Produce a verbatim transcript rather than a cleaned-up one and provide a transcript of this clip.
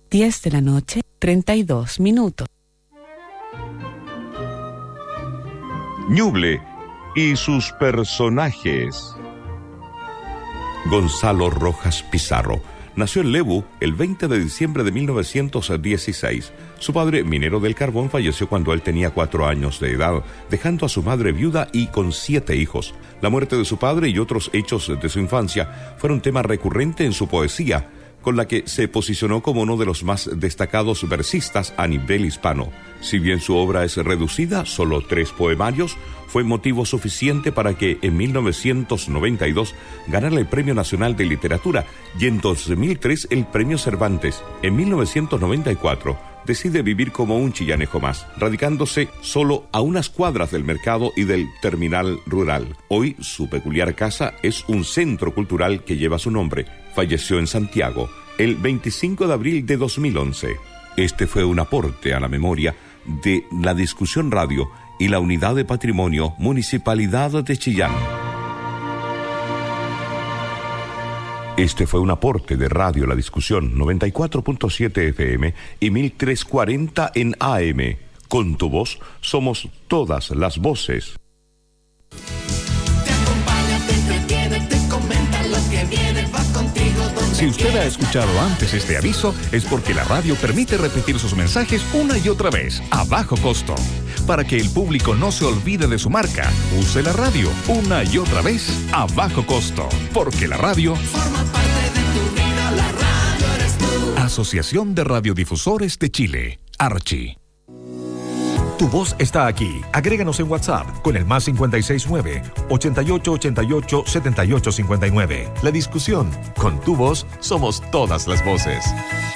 diez de la noche, treinta y dos minutos. Ñuble y sus personajes. Gonzalo Rojas Pizarro nació en Lebu el veinte de diciembre de mil novecientos dieciséis. Su padre, minero del carbón, falleció cuando él tenía cuatro años de edad, dejando a su madre viuda y con siete hijos. La muerte de su padre y otros hechos de su infancia fueron tema recurrente en su poesía, con la que se posicionó como uno de los más destacados versistas a nivel hispano. Si bien su obra es reducida, solo tres poemarios, fue motivo suficiente para que en mil novecientos noventa y dos ganara el Premio Nacional de Literatura y en dos mil tres el Premio Cervantes. En mil novecientos noventa y cuatro decide vivir como un chillanejo más, radicándose solo a unas cuadras del mercado y del terminal rural. Hoy su peculiar casa es un centro cultural que lleva su nombre. Falleció en Santiago el veinticinco de abril de dos mil once. Este fue un aporte a la memoria de La Discusión Radio y la Unidad de Patrimonio Municipalidad de Chillán. Este fue un aporte de Radio La Discusión noventa y cuatro punto siete F M y mil trescientos cuarenta en A M. Con tu voz somos todas las voces. Te acompaña, te entretiene, te comenta lo que viene, va contigo donde Si usted quiera. ha escuchado antes este aviso, es porque la radio permite repetir sus mensajes una y otra vez, a bajo costo. Para que el público no se olvide de su marca, use la radio una y otra vez, a bajo costo. Porque la radio Forma parte de tu vida, la radio eres tú. Asociación de Radiodifusores de Chile, Archi. Tu voz está aquí. Agréganos en WhatsApp con el más cincuenta y seis nueve, ochenta y ocho ochenta y ocho, setenta y ocho cincuenta y nueve. La discusión. Con tu voz somos todas las voces.